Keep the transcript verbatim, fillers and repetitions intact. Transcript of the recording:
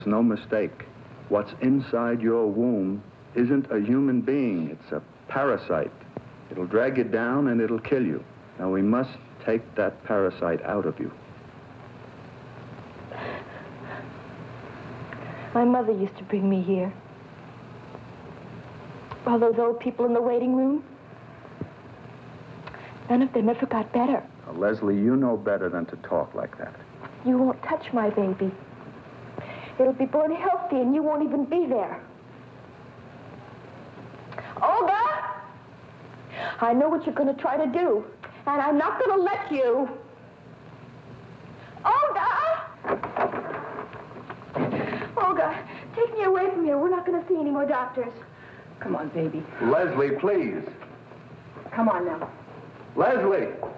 No mistake. What's inside your womb isn't a human being. It's a parasite. It'll drag you down and it'll kill you. Now, we must take that parasite out of you. My mother used to bring me here. All those old people in the waiting room. None of them ever got better. Now, Leslie, you know better than to talk like that. You won't touch my baby. It'll be born healthy and you won't even be there. Olga! I know what you're going to try to do, and I'm not going to let you. Olga! Olga, take me away from here. We're not going to see any more doctors. Come on, baby. Leslie, please. Come on now. Leslie!